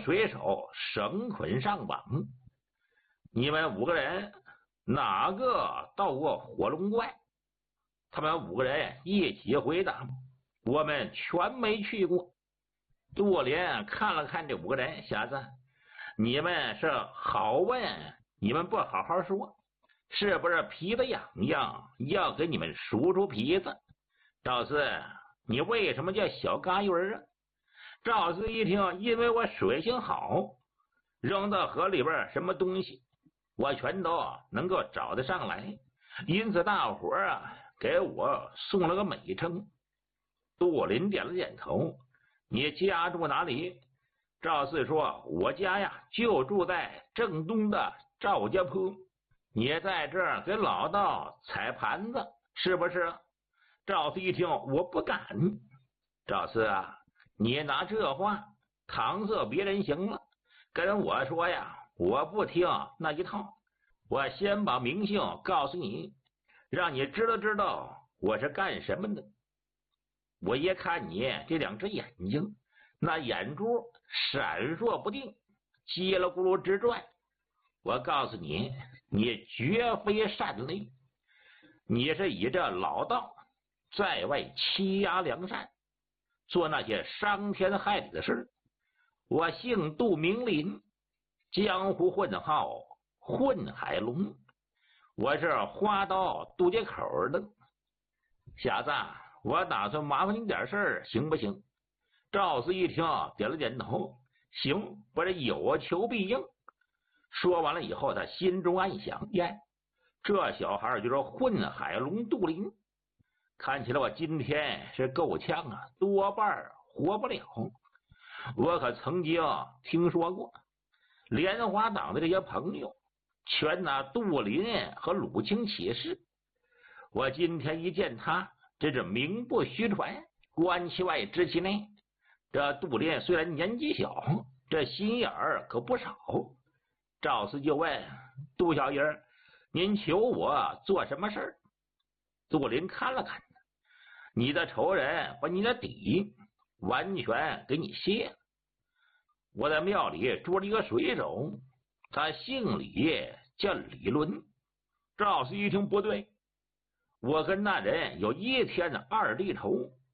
水手绳捆上绑。你们5个人哪个到过火龙关？他们5个人一起回答：我们全没去过。杜林看了看这5个人，小子，你们是好问，你们不好好说，是不是皮子痒痒，要给你们数数皮子？赵四，你为什么叫小嘎鱼啊？赵四一听，因为我水性好，扔到河里边什么东西我全都能够找得上来，因此大伙给我送了个美称。杜林点了点头。你家住哪里？赵四说，我家呀就住在正东的赵家坡。你在这儿给老道踩盘子是不是？赵四一听，我不敢。赵四啊，你拿这话搪塞别人行了，跟我说呀，我不听那一套。我先把名姓告诉你，让你知道我是干什么的。我一看你这2只眼睛，那眼珠闪烁不定，叽里咕噜直转，我告诉你，你绝非善类，你是以这老道在外欺压良善，做那些伤天害理的事。我姓杜名林，江湖混号混海龙，我是花刀杜家口的。小子，我打算麻烦你点事行不行？赵四一听，点了点头，行，我这有求必应。说完了以后，他心中暗想，呀，这小孩就是混海龙杜林，看起来我今天是够呛啊，多半活不了。我可曾经听说过莲花党的这些朋友全拿杜林和鲁清起誓，我今天一见他，这是名不虚传，观其外知其内。这杜林虽然年纪小，这心眼儿可不少。赵四就问，杜小爷，您求我做什么事儿？杜林看了看，你的仇人把你的底完全给你卸了。我在庙里住了一个水手，他姓李，叫李伦。赵四一听，不对，我跟那人有1天的2地仇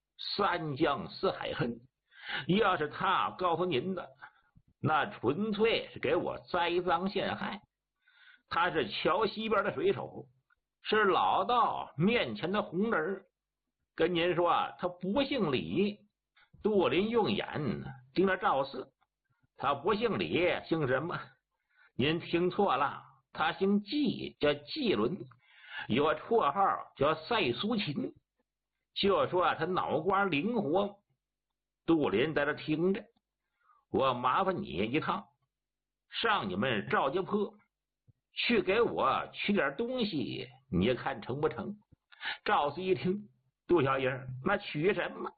，3江4海恨。要是他告诉您的，那纯粹是给我栽赃陷害。他是桥西边的水手，是老道面前的红人。跟您说，他不姓李。杜林用眼盯着赵四，他不姓李，姓什么？您听错了，他姓季，叫季伦，有个绰号叫赛苏秦。就说他脑瓜灵活。杜林在这听着，我麻烦你一趟，上你们赵家坡去给我取点东西，你看成不成？赵四一听，杜小爷，那取什么？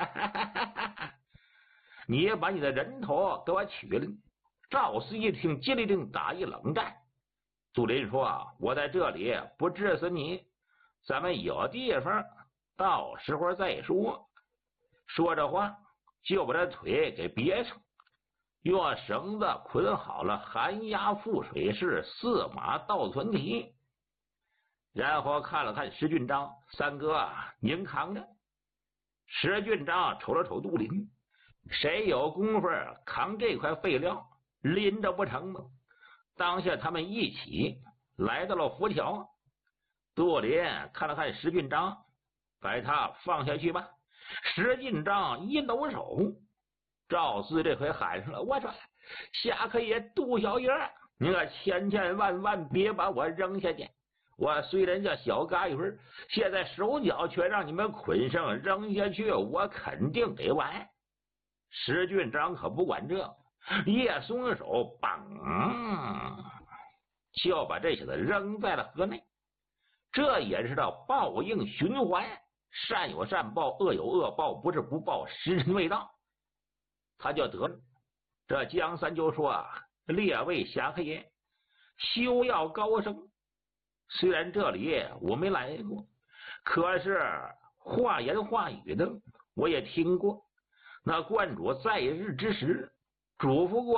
你把你的人头给我取了。赵四一听，机灵灵打一冷战。杜林说，我在这里不治死你，咱们有地方到时候再说。说着话，就把这腿给别上，用绳子捆好了寒鸦覆水式4马倒存蹄，然后看了看石俊章，三哥您扛着。石俊章瞅了瞅杜林，谁有功夫扛这块废料拎着不成吗？当下他们一起来到了浮桥。杜林看了看石俊章，把他放下去吧。石俊章一抖手，赵四这回喊上了，我说侠客爷杜小爷，你可千万别把我扔下去。我虽然叫小嘎鱼，现在手脚却让你们捆上扔下去，我肯定得完。石俊章可不管这，一松手，梆，就把这小子扔在了河内。这也是道报应循环，善有善报，恶有恶报，不是不报，时辰未到。他就得了。这江三就说，列位侠客爷，休要高升。虽然这里我没来过，可是话言话语的我也听过。那观主在日之时嘱咐过